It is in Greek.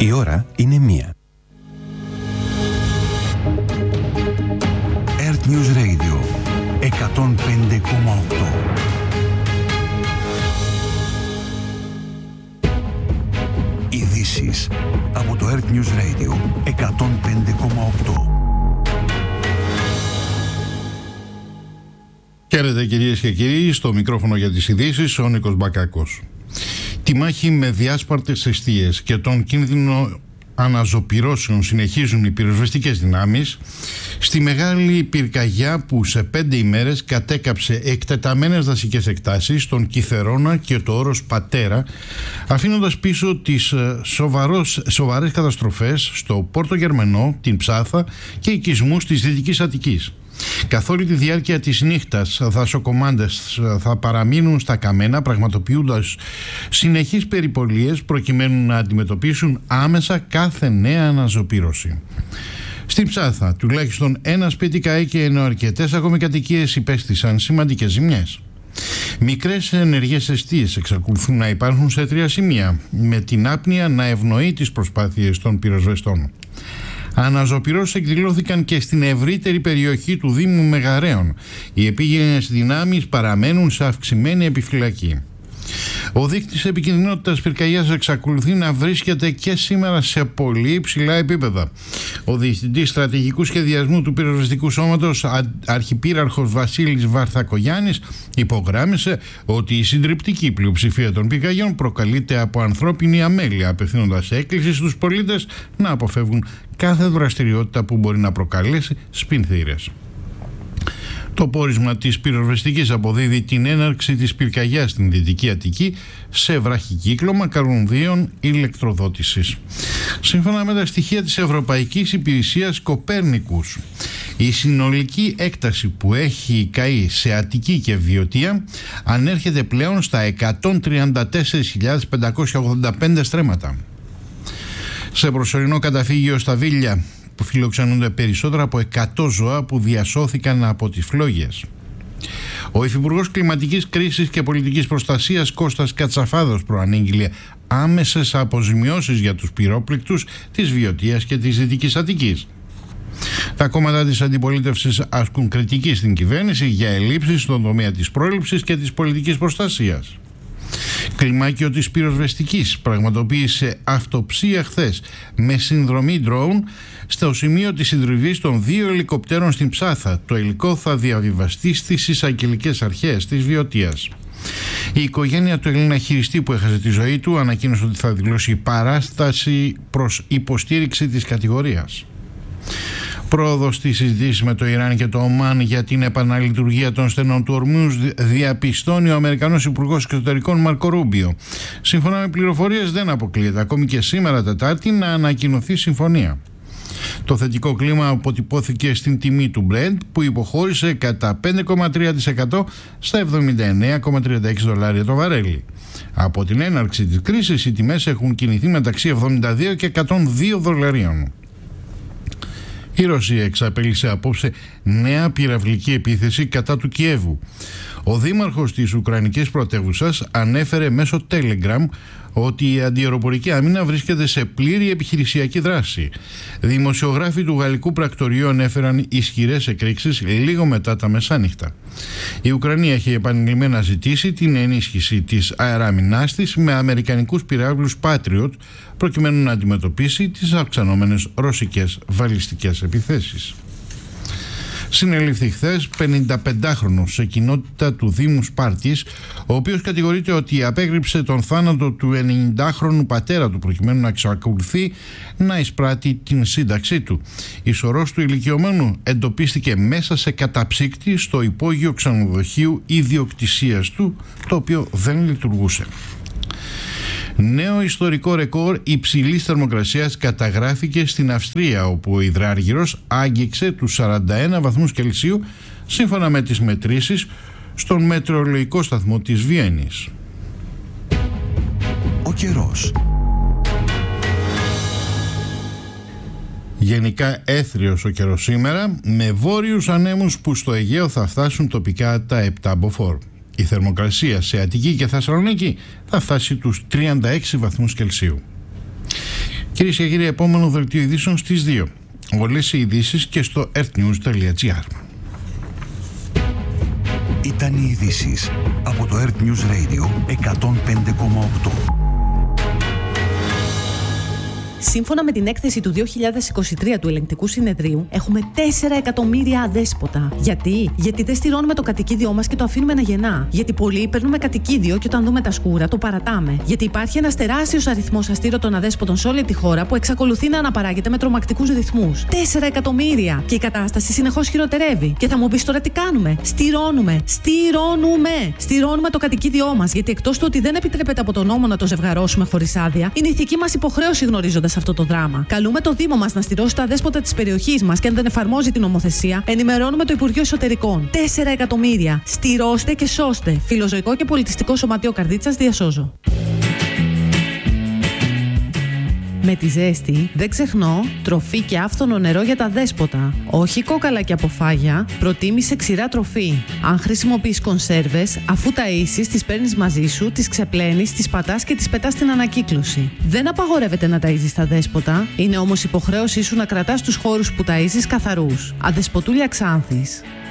Η ώρα είναι 1. Earth News Radio 105,8. Ειδήσεις από το Earth News Radio 105,8. Χαίρετε κυρίες και κύριοι, στο μικρόφωνο για τις ειδήσεις ο Νίκος Μπακάκος. Τη μάχη με διάσπαρτες εστίες και τον κίνδυνο αναζωπυρώσεων συνεχίζουν οι πυροσβεστικές δυνάμεις στη μεγάλη πυρκαγιά που σε 5 ημέρες κατέκαψε εκτεταμένες δασικές εκτάσεις στον Κιθερώνα και το όρος Πατέρα, αφήνοντας πίσω τις σοβαρές καταστροφές στο Πόρτο Γερμενό, την Ψάθα και οικισμούς της Δυτικής Αττικής. Καθ' όλη τη διάρκεια της νύχτας δασοκομάντες θα παραμείνουν στα καμένα, πραγματοποιούντας συνεχείς περιπολίες προκειμένου να αντιμετωπίσουν άμεσα κάθε νέα αναζωπήρωση. Στην Ψάθα τουλάχιστον ένα σπίτι καήκε, ενώ αρκετές ακόμη κατοικίες υπέστησαν σημαντικές ζημιές. Μικρές ενεργές εστίες εξακολουθούν να υπάρχουν σε 3 σημεία, με την άπνοια να ευνοεί τις προσπάθειες των πυροσβεστών. Αναζωπυρώσεις εκδηλώθηκαν και στην ευρύτερη περιοχή του Δήμου Μεγαρέων. Οι επίγενες δυνάμεις παραμένουν σε αυξημένη επιφυλακή. Ο δείκτης επικινδυνότητας πυρκαγιάς εξακολουθεί να βρίσκεται και σήμερα σε πολύ υψηλά επίπεδα. Ο Διευθυντής Στρατηγικού Σχεδιασμού του Πυροσβεστικού Σώματος, Αρχιπύραρχος Βασίλης Βαρθακογιάννης, υπογράμμισε ότι η συντριπτική πλειοψηφία των πυρκαγιών προκαλείται από ανθρώπινη αμέλεια, απευθύνοντας έκκληση στους πολίτες να αποφεύγουν κάθε δραστηριότητα που μπορεί να προκαλέσει σπινθήρες. Το πόρισμα της πυροσβεστικής αποδίδει την έναρξη της πυρκαγιάς στην Δυτική Αττική σε βραχικύκλωμα καλονδίων ηλεκτροδότησης. Σύμφωνα με τα στοιχεία της Ευρωπαϊκής Υπηρεσίας Κοπέρνικους, η συνολική έκταση που έχει καεί σε Αττική και Βιωτία ανέρχεται πλέον στα 134.585 στρέμματα. Σε προσωρινό καταφύγιο στα Βίλια που φιλοξενούνται περισσότερα από 100 ζώα που διασώθηκαν από τις φλόγες. Ο Υφυπουργός Κλιματικής Κρίσης και Πολιτικής Προστασίας Κώστας Κατσαφάδος προανήγγειλε άμεσες αποζημιώσεις για τους πυρόπληκτους της Βιωτίας και της Δυτικής Αττικής. Τα κόμματα της αντιπολίτευσης ασκούν κριτική στην κυβέρνηση για ελλείψεις στον τομέα της πρόληψης και της πολιτικής προστασίας. Κλιμάκιο της πυροσβεστικής πραγματοποίησε αυτοψία χθες με συνδρομή drone στο σημείο της συντριβής των 2 ελικοπτέρων στην Ψάθα. Το υλικό θα διαβιβαστεί στις εισαγγελικές αρχές της Βιωτίας. Η οικογένεια του Έλληνα χειριστή που έχασε τη ζωή του ανακοίνωσε ότι θα δηλώσει παράσταση προς υποστήριξη της κατηγορίας. Πρόοδος στις συζητήσεις με το Ιράν και το Ομάν για την επαναλειτουργία των στενών του Ορμούζ διαπιστώνει ο Αμερικανός Υπουργός Εξωτερικών Μάρκο Ρούμπιο. Σύμφωνα με πληροφορίες, δεν αποκλείεται ακόμη και σήμερα Τετάρτη να ανακοινωθεί συμφωνία. Το θετικό κλίμα αποτυπώθηκε στην τιμή του Brent που υποχώρησε κατά 5,3% στα $79,36 το βαρέλι. Από την έναρξη της κρίσης οι τιμές έχουν κινηθεί μεταξύ 72 και 102 δολαρίων. Η Ρωσία εξαπέλυσε απόψε νέα πυραυλική επίθεση κατά του Κιέβου. Ο δήμαρχος της Ουκρανικής πρωτεύουσας ανέφερε μέσω Telegram ότι η αντιαεροπορική άμυνα βρίσκεται σε πλήρη επιχειρησιακή δράση. Δημοσιογράφοι του γαλλικού πρακτορείου ανέφεραν ισχυρές εκρήξεις λίγο μετά τα μεσάνυχτα. Η Ουκρανία έχει επανειλημμένα ζητήσει την ενίσχυση της αεράμυνάς της με αμερικανικούς πυράβλους Patriot προκειμένου να αντιμετωπίσει τις αυξανόμενες ρωσικές βαλιστικές επιθέσεις. Συνελήφθη χθες 55χρονος σε κοινότητα του Δήμου Σπάρτης, ο οποίος κατηγορείται ότι απέγριψε τον θάνατο του 90χρονου πατέρα του προκειμένου να εξακολουθεί να εισπράττει την σύνταξή του. Η σωρός του ηλικιωμένου εντοπίστηκε μέσα σε καταψύκτη στο υπόγειο ξενοδοχείου ιδιοκτησίας του, το οποίο δεν λειτουργούσε. Νέο ιστορικό ρεκόρ υψηλής θερμοκρασίας καταγράφηκε στην Αυστρία, όπου ο υδράργυρος άγγιξε τους 41 βαθμούς Κελσίου σύμφωνα με τις μετρήσεις στον μετεωρολογικό σταθμό της Βιέννης. Ο καιρός. Γενικά έθριος ο καιρός σήμερα, με βόρειους ανέμους που στο Αιγαίο θα φτάσουν τοπικά τα 7 μποφόρ. Η θερμοκρασία σε Αττική και Θεσσαλονίκη θα φτάσει τους 36 βαθμούς Κελσίου. Κυρίες και κύριοι, επόμενο δελτίο ειδήσεων στις 2. Όλες οι ειδήσεις και στο earthnews.gr. Ήταν οι ειδήσεις από το Earth News Radio 105,8. Σύμφωνα με την έκθεση του 2023 του Ελεγκτικού Συνεδρίου, έχουμε 4 εκατομμύρια αδέσποτα. Γιατί δεν στηρώνουμε το κατοικίδιό μας και το αφήνουμε να γεννά. Γιατί πολλοί παίρνουμε κατοικίδιο και όταν δούμε τα σκούρα το παρατάμε. Γιατί υπάρχει ένας τεράστιος αριθμός αστήρωτων αδέσποτων σε όλη τη χώρα που εξακολουθεί να αναπαράγεται με τρομακτικούς ρυθμούς. 4 εκατομμύρια! Και η κατάσταση συνεχώς χειροτερεύει. Και θα μου πεις τώρα τι κάνουμε? Στηρώνουμε το κατοικίδιό μας. Γιατί εκτός του ότι δεν επιτρέπεται από τον νόμο να το ζευγαρώσουμε χωρίς άδεια, είναι ηθική μας υποχρέωση γνωρίζοντας αυτό το δράμα. Καλούμε το Δήμο μας να στηρώσει τα αδέσποτα της περιοχής μας και αν δεν εφαρμόζει την νομοθεσία, ενημερώνουμε το Υπουργείο Εσωτερικών. 4 εκατομμύρια! Στηρώστε και σώστε. Φιλοζωικό και πολιτιστικό σωματείο Καρδίτσας, διασώζω. Με τη ζέστη, δεν ξεχνώ, τροφή και άφθονο νερό για τα δέσποτα. Όχι κόκαλα και αποφάγια, προτίμησε ξηρά τροφή. Αν χρησιμοποιείς κονσέρβες, αφού ταΐσεις, τις παίρνεις μαζί σου, τις ξεπλένεις, τις πατάς και τις πετάς στην ανακύκλωση. Δεν απαγορεύεται να ταΐζεις τα δέσποτα, είναι όμως υποχρέωσή σου να κρατάς τους χώρους που ταΐζεις καθαρούς. Αδεσποτούλια Ξάνθης.